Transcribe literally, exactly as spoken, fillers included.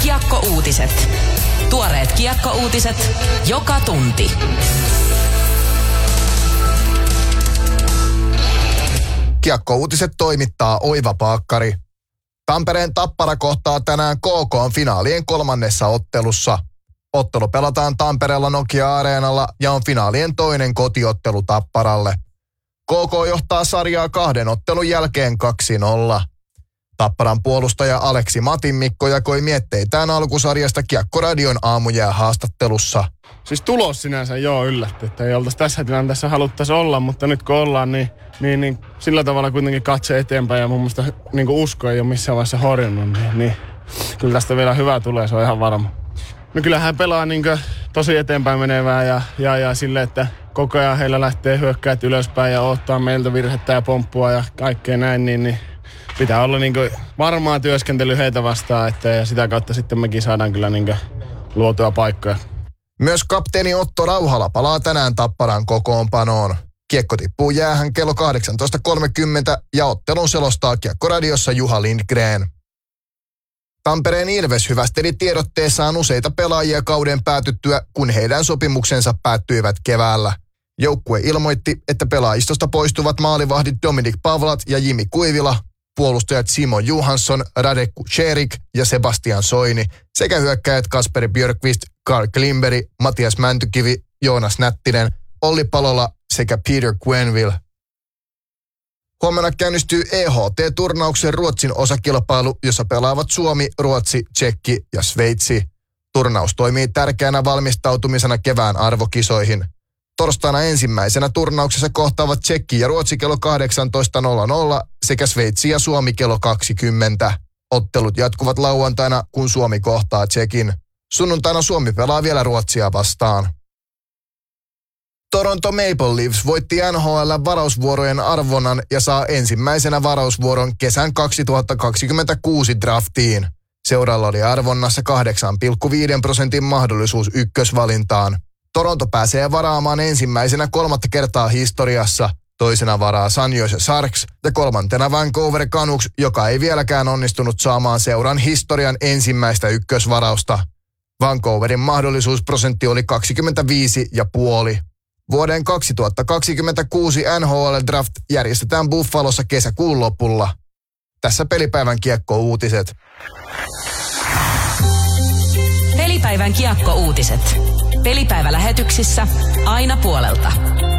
Kiekko-uutiset. Tuoreet kiekko-uutiset joka tunti. Kiekko-uutiset toimittaa Oiva Paakkari. Tampereen Tappara kohtaa tänään K K:n finaalien kolmannessa ottelussa. Ottelu pelataan Tampereella Nokia-areenalla ja on finaalien toinen kotiottelu Tapparalle. K K johtaa sarjaa kahden ottelun jälkeen kaksi nolla. Tapparan puolustaja Aleksi Matinmikko jakoi mietteitään alkusarjasta Kiekko-radion aamujää haastattelussa. Siis tulos sinänsä joo yllätti, että ei oltaisi tässä tilanteessa haluttaisi olla, mutta nyt kun ollaan, niin, niin, niin sillä tavalla kuitenkin katse eteenpäin ja mun mielestä niin usko ei ole missään vaiheessa horjunut, niin, niin kyllä tästä vielä hyvää tulee, se on ihan varma. No kyllähän pelaa niin tosi eteenpäin menevää ja, ja, ja sille, että koko ajan heillä lähtee hyökkäät ylöspäin ja ottaa meiltä virhettä ja pomppua ja kaikkea näin, niin, niin pitää olla niin varmaa työskentely heitä vastaan, että ja sitä kautta sitten mekin saadaan kyllä niin luotua paikkoja. Myös kapteeni Otto Rauhala palaa tänään Tapparan kokoonpanoon. Kiekko tippuu jäähän kello kahdeksantoista kolmekymmentä ja ottelun selostaa Kiekko-radiossa Juha Lindgren. Tampereen Ilves hyvästeli tiedotteessaan useita pelaajia kauden päätyttyä, kun heidän sopimuksensa päättyivät keväällä. Joukkue ilmoitti, että pelaajistosta poistuvat maalivahdit Dominik Pavlat ja Jimi Kuivila, puolustajat Simon Johansson, Radek Kucherik ja Sebastian Soini sekä hyökkäjät Kasperi Björkqvist, Carl Klimberg, Matias Mäntykivi, Joonas Nättinen, Olli Palola sekä Peter Quenneville. Huomenna käynnistyy E H T-turnauksen Ruotsin osakilpailu, jossa pelaavat Suomi, Ruotsi, Tšekki ja Sveitsi. Turnaus toimii tärkeänä valmistautumisena kevään arvokisoihin. Torstaina ensimmäisenä turnauksessa kohtaavat Tšekki ja Ruotsi kello kahdeksantoista nolla nolla sekä Sveitsi ja Suomi kello kaksikymmentä. Ottelut jatkuvat lauantaina, kun Suomi kohtaa Tšekin. Sunnuntaina Suomi pelaa vielä Ruotsia vastaan. Toronto Maple Leafs voitti N H L-varausvuorojen arvonnan ja saa ensimmäisenä varausvuoron kesän kaksituhattakaksikymmentäkuusi draftiin. Seuralla oli arvonnassa kahdeksan pilkku viisi prosentin mahdollisuus ykkösvalintaan. Toronto pääsee varaamaan ensimmäisenä kolmatta kertaa historiassa. Toisena varaa San Jose Sharks ja kolmantena Vancouver Canucks, joka ei vieläkään onnistunut saamaan seuran historian ensimmäistä ykkösvarausta. Vancouverin mahdollisuusprosentti oli kaksikymmentäviisi pilkku viisi. Vuoden kaksituhattakaksikymmentäkuusi N H L-draft järjestetään Buffalossa kesäkuun lopulla. Tässä Pelipäivän Kiekko-uutiset. Pelipäivän Kiekko-uutiset. Pelipäivälähetyksissä aina puolelta.